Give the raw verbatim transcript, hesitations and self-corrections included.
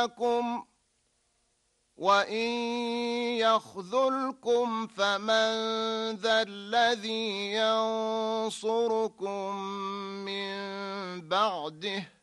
لكم وإن يخذلكم فمن ذا الذي ينصركم من بعده